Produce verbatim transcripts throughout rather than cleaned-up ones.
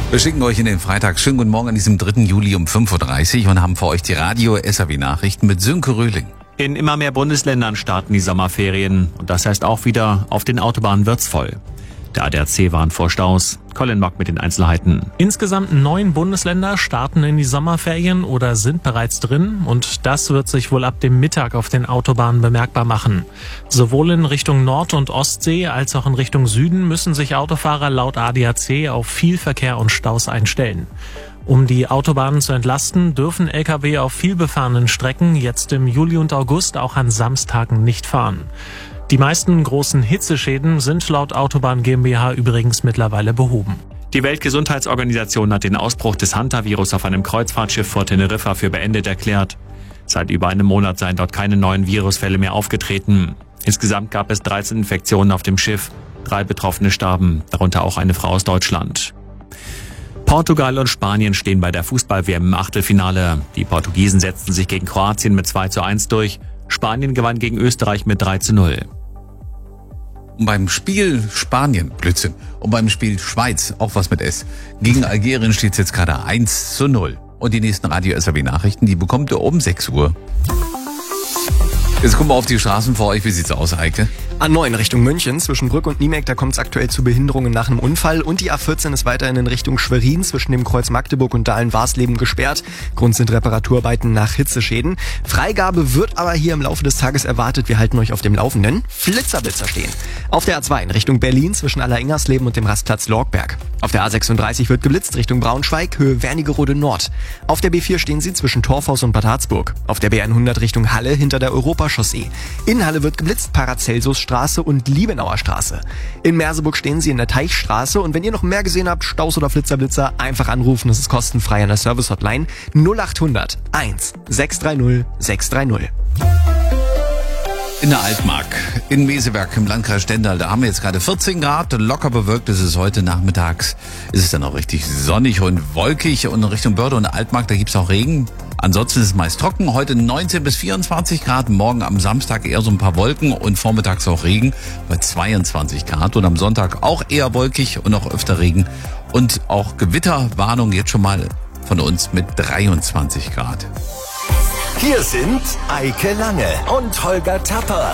Wir schicken euch in den Freitag. Schönen guten Morgen an diesem dritten Juli um fünf Uhr dreißig und haben für euch die Radio-S A W-Nachrichten mit Sönke Röhling. In immer mehr Bundesländern starten die Sommerferien. Und das heißt auch wieder, auf den Autobahnen wird's voll. Der A D A C warnt vor Staus. Colin Mock mit den Einzelheiten. Insgesamt neun Bundesländer starten in die Sommerferien oder sind bereits drin. Und das wird sich wohl ab dem Mittag auf den Autobahnen bemerkbar machen. Sowohl in Richtung Nord- und Ostsee als auch in Richtung Süden müssen sich Autofahrer laut A D A C auf viel Verkehr und Staus einstellen. Um die Autobahnen zu entlasten, dürfen L K W auf vielbefahrenen Strecken jetzt im Juli und August auch an Samstagen nicht fahren. Die meisten großen Hitzeschäden sind laut Autobahn GmbH übrigens mittlerweile behoben. Die Weltgesundheitsorganisation hat den Ausbruch des Hantavirus auf einem Kreuzfahrtschiff vor Teneriffa für beendet erklärt. Seit über einem Monat seien dort keine neuen Virusfälle mehr aufgetreten. Insgesamt gab es dreizehn Infektionen auf dem Schiff. Drei Betroffene starben, darunter auch eine Frau aus Deutschland. Portugal und Spanien stehen bei der Fußball-W M im Achtelfinale. Die Portugiesen setzten sich gegen Kroatien mit zwei zu eins durch. Spanien gewann gegen Österreich mit drei zu null. Und beim Spiel Spanien, Blödsinn, und beim Spiel Schweiz, auch was mit S, gegen Algerien steht es jetzt gerade eins zu null. Und die nächsten Radio-S A W-Nachrichten, die bekommt ihr um sechs Uhr. Jetzt gucken wir auf die Straßen vor euch. Wie sieht's aus, Heike? A neun Richtung München, zwischen Brück und Niemek, da kommt es aktuell zu Behinderungen nach einem Unfall. Und die A vierzehn ist weiterhin in Richtung Schwerin, zwischen dem Kreuz Magdeburg und Dahlen-Warsleben gesperrt. Grund sind Reparaturarbeiten nach Hitzeschäden. Freigabe wird aber hier im Laufe des Tages erwartet. Wir halten euch auf dem Laufenden. Flitzerblitzer stehen. Auf der A zwei in Richtung Berlin, zwischen Aller-Ingersleben und dem Rastplatz Lorgberg. Auf der A sechsunddreißig wird geblitzt, Richtung Braunschweig, Höhe Wernigerode Nord. Auf der B vier stehen sie zwischen Torfhaus und Bad Harzburg. Auf der B hundert Richtung Halle, hinter der Europachaussee. In Halle wird geblitzt, Paracelsusstraße und Liebenauer Straße. In Merseburg stehen sie in der Teichstraße und wenn ihr noch mehr gesehen habt, Staus oder Flitzerblitzer, einfach anrufen, das ist kostenfrei an der Service-Hotline null acht hundert eins sechs drei null sechs drei null. In der Altmark, in Meseberg im Landkreis Stendal, da haben wir jetzt gerade vierzehn Grad, locker bewölkt ist es heute nachmittags. Ist es dann auch richtig sonnig und wolkig und in Richtung Börde und Altmark, da gibt's auch Regen. Ansonsten ist es meist trocken, heute neunzehn bis vierundzwanzig Grad, morgen am Samstag eher so ein paar Wolken und vormittags auch Regen bei zweiundzwanzig Grad und am Sonntag auch eher wolkig und auch öfter Regen und auch Gewitterwarnung jetzt schon mal von uns mit dreiundzwanzig Grad. Hier sind Eike Lange und Holger Tapper.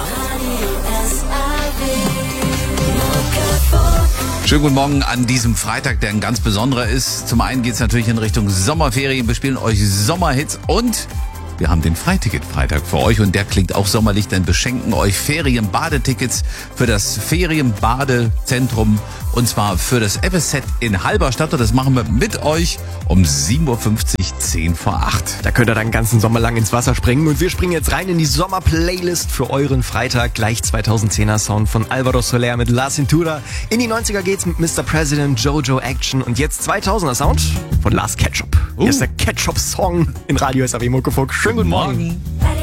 Schönen guten Morgen an diesem Freitag, der ein ganz besonderer ist. Zum einen geht es natürlich in Richtung Sommerferien. Wir spielen euch Sommerhits und wir haben den Freiticket-Freitag für euch und der klingt auch sommerlich, denn wir schenken euch Ferien-Badetickets für das Ferienbadezentrum und zwar für das F S Z in Halberstadt und das machen wir mit euch um sieben Uhr fünfzig, zehn vor acht. Da könnt ihr dann den ganzen Sommer lang ins Wasser springen und wir springen jetzt rein in die Sommer-Playlist für euren Freitag. Gleich zweitausendzehner Sound von Alvaro Soler mit La Cintura. In die neunziger geht's mit Mister President, Jojo Action und jetzt zweitausender Sound von Lars Ketchup. Uh. Hier ist der Ketchup-Song in Radio S A W Muckefuck. Schönen guten Morgen. Morgen.